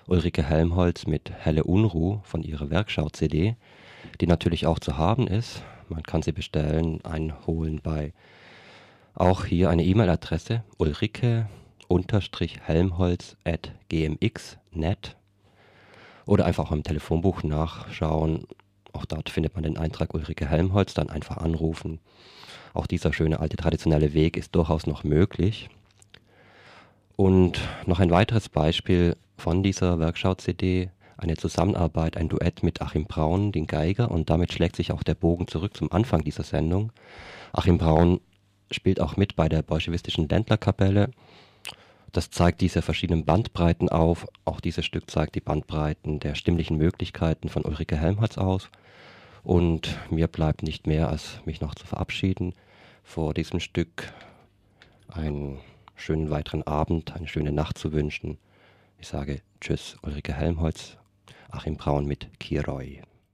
Ulrike Helmholtz mit Helle Unruh von ihrer Werkschau-CD, die natürlich auch zu haben ist. Man kann sie bestellen, einholen bei auch hier eine E-Mail-Adresse ulrike-helmholtz@gmx.net oder einfach im Telefonbuch nachschauen. Auch dort findet man den Eintrag Ulrike Helmholtz, dann einfach anrufen. Auch dieser schöne alte traditionelle Weg ist durchaus noch möglich. Und noch ein weiteres Beispiel von dieser Werkschau-CD, eine Zusammenarbeit, ein Duett mit Achim Braun, den Geiger, und damit schlägt sich auch der Bogen zurück zum Anfang dieser Sendung. Achim Braun spielt auch mit bei der bolschewistischen Ländlerkapelle. Das zeigt diese verschiedenen Bandbreiten auf. Auch dieses Stück zeigt die Bandbreiten der stimmlichen Möglichkeiten von Ulrike Helmholtz aus. Und mir bleibt nicht mehr, als mich noch zu verabschieden vor diesem Stück. Einen schönen weiteren Abend, eine schöne Nacht zu wünschen. Ich sage Tschüss, Ulrike Helmholtz, Achim Braun mit Kiroi.